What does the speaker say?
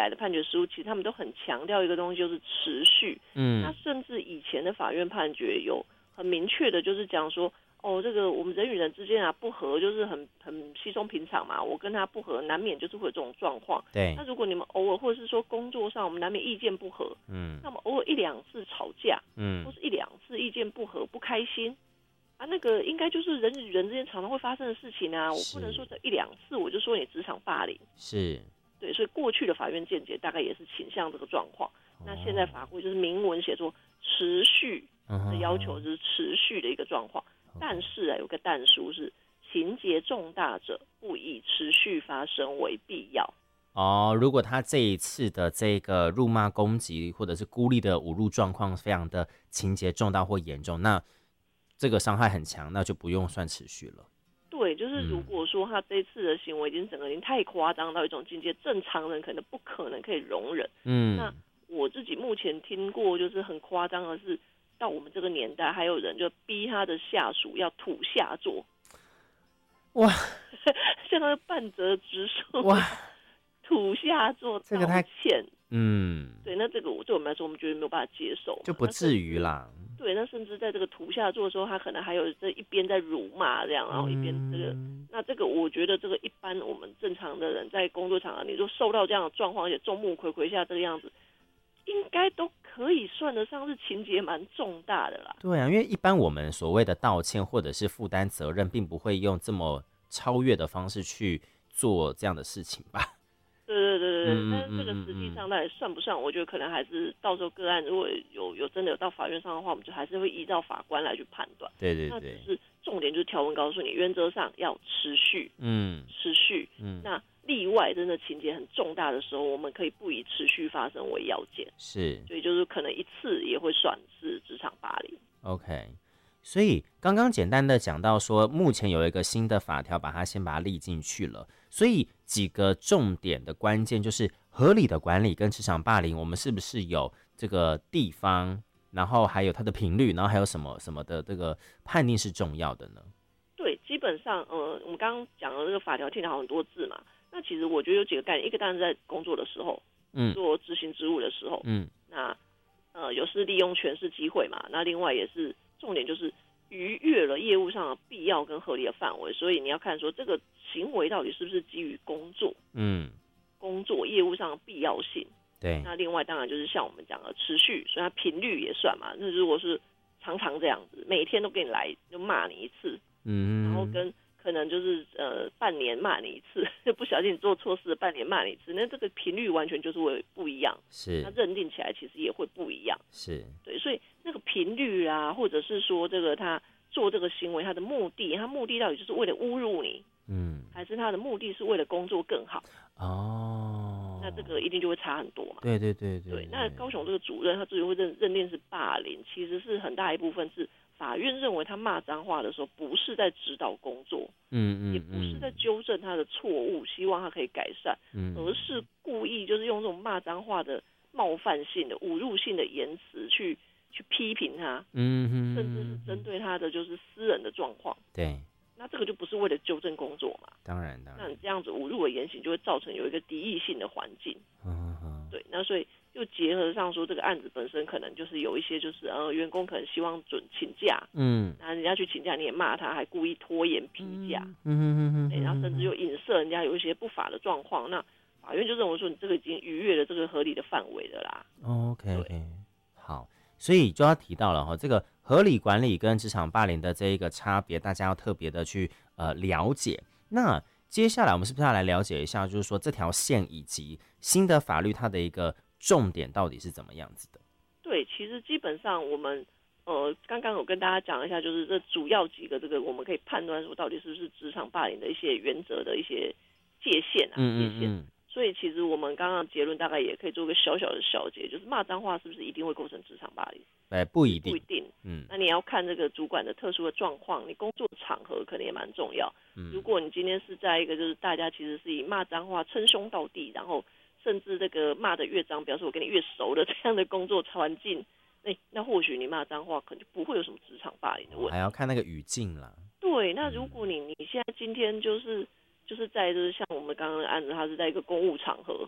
来的判决实务，其实他们都很强调一个东西，就是持续。那甚至以前的法院判决有很明确的，就是讲说，这个我们人与人之间不合，就是很稀松平常嘛。我跟他不合，难免就是会有这种状况。 对。 那如果你们偶尔，或者是说工作上我们难免意见不合，那么偶尔1-2次吵架，或是1-2次意见不合不开心。那个应该就是人与人之间常常会发生的事情啊，我不能说这1-2次我就说你职场霸凌。 是， 对，所以过去的法院见解大概也是倾向这个状况。那现在法规就是明文写作持续的要求，就是持续的一个状况。但是有个但书是情节重大者不以持续发生为必要。 如果他这一次的这个辱骂攻击或者是孤立的侮辱状况非常的情节重大或严重，那这个伤害很强，那就不用算持续了。 对，就是如果说他这次的行为已经整个已经太夸张到一种境界，正常人可能不可能可以容忍。那我自己目前听过就是很夸张的是，到我们这个年代还有人就逼他的下属要土下座。 哇， 像那个半泽直树哇，土下座道歉，这个太对，那这个对我们来说，我们觉得没有办法接受， 就不至于啦。 对，那甚至在这个土下座的时候，他可能还有这一边在辱骂这样，然后一边这个，那这个我觉得这个一般我们正常的人在工作场合，你说受到这样的状况，而且众目睽睽下这个样子，应该都可以算得上是情节蛮重大的啦。 对啊，因为一般我们所谓的道歉或者是负担责任，并不会用这么超越的方式去做这样的事情吧。 对，但是这个实际上到底算不算，我觉得可能还是到时候个案如果有真的有到法院上的话，我们就还是会依照法官来去判断。 对， 那只是重点就是条文告诉你，原则上要持续，持续，那例外真的情节很重大的时候，我们可以不以持续发生为要件， 是， 所以就是可能一次也会算是职场霸凌。 OK。所以刚刚简单的讲到说，目前有一个新的法条，先把它立进去了。所以几个重点的关键就是合理的管理跟职场霸凌，我们是不是有这个地方，然后还有它的频率，然后还有什么什么的这个判定是重要的呢？ 对，基本上我们刚刚讲的这个法条听了很多字嘛，那其实我觉得有几个概念，一个当然是在工作的时候，做执行职务的时候，那有是利用权势机会嘛，那另外也是。重点就是逾越了业务上的必要跟合理的范围，所以你要看说这个行为到底是不是基于工作，工作业务上的必要性。 对， 那另外当然就是像我们讲的持续，所以它频率也算嘛。那如果是常常这样子，每天都给你来就骂你一次，然后跟可能就是半年骂你一次，就不小心你做错事半年骂你一次，那这个频率完全就是会不一样， 是， 那认定起来其实也会不一样， 是对，所以那个频率啊，或者是说这个他做这个行为他的目的，他目的到底就是为了侮辱你，还是他的目的是为了工作更好？那这个一定就会差很多嘛。 对， 那高雄这个主任他最后会认定是霸凌，其实是很大一部分是法院认为他骂脏话的时候不是在指导工作，也不是在纠正他的错误，希望他可以改善，而是故意就是用这种骂脏话的冒犯性的侮辱性的言辞去批评他，甚至是针对他的就是私人的状况。 对， 那这个就不是为了纠正工作嘛？ 当然。 那你这样子侮辱的言行就会造成有一个敌意性的环境。对，那所以又结合上说这个案子本身可能就是有一些就是员工可能希望准请假，那人家去请假你也骂他，还故意拖延批假，对，然后甚至又影射人家有一些不法的状况，那法院就认为说你这个已经逾越了这个合理的范围了啦。 OK， 好，所以就要提到了这个合理管理跟职场霸凌的这一个差别，大家要特别的去了解。那接下来我们是不是要来了解一下，就是说这条线以及新的法律它的一个重点到底是怎么样子的？ 对，其实基本上我们刚刚有跟大家讲一下，就是这主要几个这个我们可以判断说到底是不是职场霸凌的一些原则的一些界限啊，界限。所以其实我们刚刚结论大概也可以做个小小的小结，就是骂脏话是不是一定会构成职场霸凌？ 不一定， 不一定。那你要看这个主管的特殊的状况，你工作场合可能也蛮重要。如果你今天是在一个就是大家其实是以骂脏话称兄道弟，然后甚至这个骂的越脏，表示我跟你越熟的这样的工作环境，那或许你骂脏话可能就不会有什么职场霸凌的问题。 还要看那个语境啦。 对，那如果你现在今天就是在就是像我们刚刚的案子，他是在一个公务场合，